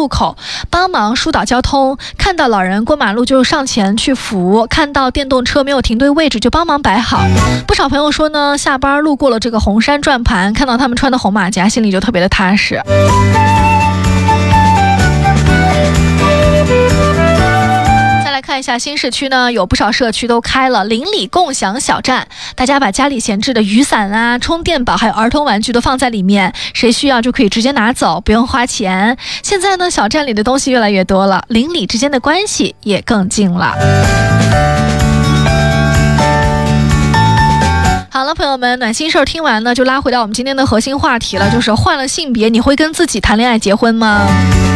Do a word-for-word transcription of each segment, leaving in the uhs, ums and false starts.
路口帮忙疏导交通，看到老人过马路就上前去扶，看到电动车没有停对位置就帮忙摆好。不少朋友说呢，下班路过了这个红山转盘，看到他们穿的红马甲，心里就特别的踏实。来看一下新市区呢，有不少社区都开了邻里共享小站，大家把家里闲置的雨伞啊、充电宝还有儿童玩具都放在里面，谁需要就可以直接拿走，不用花钱。现在呢，小站里的东西越来越多了，邻里之间的关系也更近了。好了，朋友们，暖心事儿听完呢，就拉回到我们今天的核心话题了，就是换了性别，你会跟自己谈恋爱结婚吗？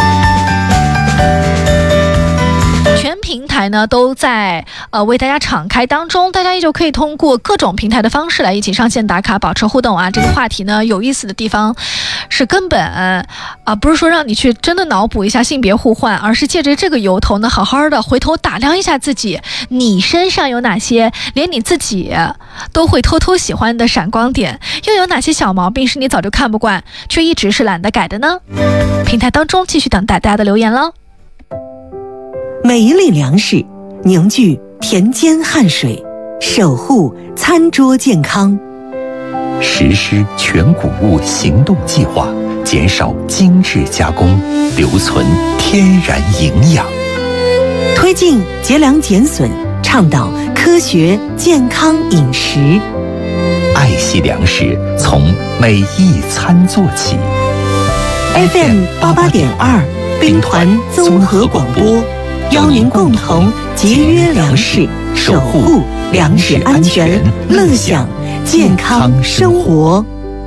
全平台呢都在呃为大家敞开当中，大家依旧可以通过各种平台的方式来一起上线打卡，保持互动啊。这个话题呢有意思的地方是根本啊、呃、不是说让你去真的脑补一下性别互换，而是借着这个由头呢，好好的回头打量一下自己，你身上有哪些连你自己都会偷偷喜欢的闪光点，又有哪些小毛病是你早就看不惯却一直是懒得改的呢？平台当中继续等待大家的留言喽。 每一粒粮食凝聚田间汗水，守护餐桌健康。 实施全谷物行动计划，减少精致加工，留存天然营养。 推进节粮减损，倡导科学健康饮食。 爱惜粮食，从每一餐做起。 F M 八八点二，兵团综合广播。邀您共同节约粮食，守护粮食安全，乐享健康生活。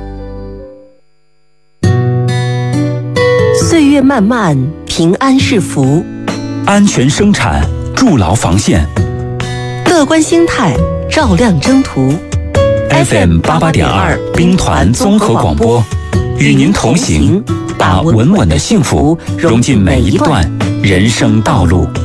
岁月漫漫，平安是福。 安全生产，筑牢防线。 乐观心态，照亮征途。 F M 八八点二，兵团综合广播，与您同行，把稳稳的幸福融进每一段人生道路。